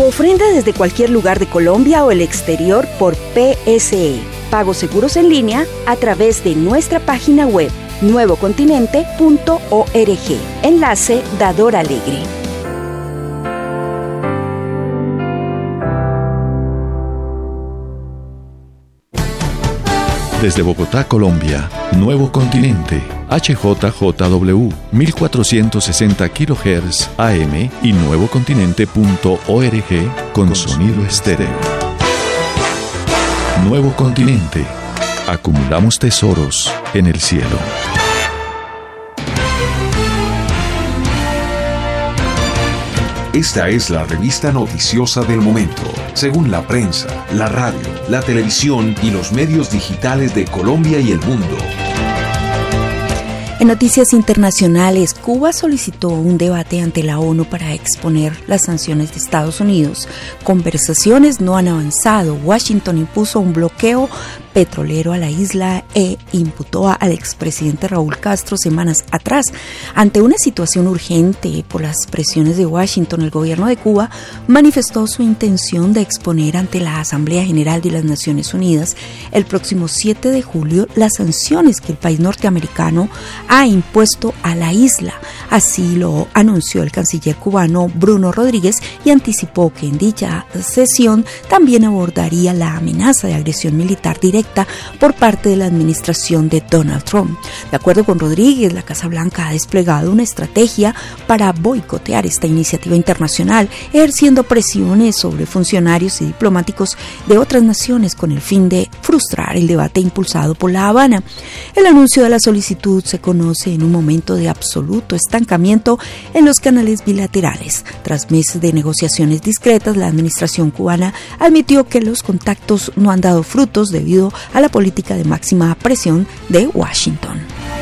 ofrenda desde cualquier lugar de Colombia o el exterior por PSE. Pagos seguros en línea a través de nuestra página web nuevocontinente.org. Enlace Dador Alegre. Desde Bogotá, Colombia, Nuevo Continente, HJJW, 1460 kHz AM y nuevocontinente.org con sonido estéreo. Nuevo Continente. Acumulamos tesoros en el cielo. Esta es la revista noticiosa del momento, según la prensa, la radio, la televisión y los medios digitales de Colombia y el mundo. En noticias internacionales, Cuba solicitó un debate ante la ONU para exponer las sanciones de Estados Unidos. Conversaciones no han avanzado. Washington impuso un bloqueo petrolero a la isla e imputó al expresidente Raúl Castro semanas atrás. Ante una situación urgente por las presiones de Washington, el gobierno de Cuba manifestó su intención de exponer ante la Asamblea General de las Naciones Unidas el próximo 7 de julio las sanciones que el país norteamericano ha impuesto a la isla. Así lo anunció el canciller cubano Bruno Rodríguez y anticipó que en dicha sesión también abordaría la amenaza de agresión militar directa por parte de la administración de Donald Trump. De acuerdo con Rodríguez, la Casa Blanca ha desplegado una estrategia para boicotear esta iniciativa internacional, ejerciendo presiones sobre funcionarios y diplomáticos de otras naciones con el fin de frustrar el debate impulsado por La Habana. El anuncio de la solicitud se conoce en un momento de absoluto estancamiento en los canales bilaterales. Tras meses de negociaciones discretas, la administración cubana admitió que los contactos no han dado frutos debido a la política de máxima presión de Washington.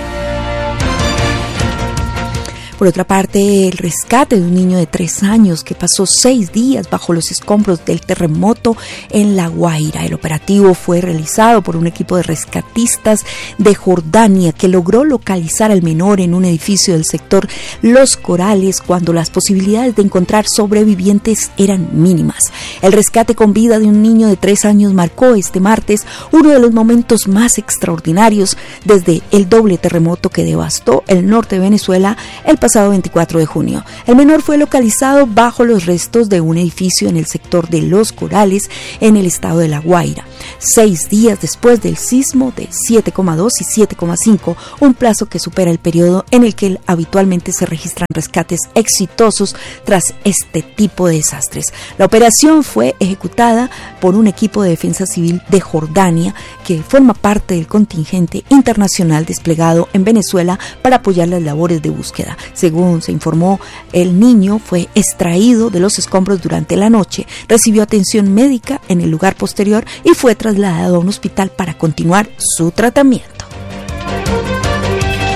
Por otra parte, el rescate de un niño de 3 años que pasó 6 días bajo los escombros del terremoto en La Guaira. El operativo fue realizado por un equipo de rescatistas de Jordania que logró localizar al menor en un edificio del sector Los Corales cuando las posibilidades de encontrar sobrevivientes eran mínimas. El rescate con vida de un niño de 3 años marcó este martes uno de los momentos más extraordinarios desde el doble terremoto que devastó el norte de Venezuela el pasado 24 de junio. El menor fue localizado bajo los restos de un edificio en el sector de Los Corales, en el estado de La Guaira, 6 días después del sismo de 7,2 y 7,5, un plazo que supera el periodo en el que habitualmente se registran rescates exitosos tras este tipo de desastres. La operación fue ejecutada por un equipo de defensa civil de Jordania que forma parte del contingente internacional desplegado en Venezuela para apoyar las labores de búsqueda. Según se informó, el niño fue extraído de los escombros durante la noche, recibió atención médica en el lugar posterior y fue trasladado a un hospital para continuar su tratamiento.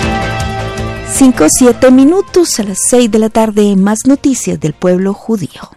5:07 a las 6 de la tarde, más noticias del pueblo judío.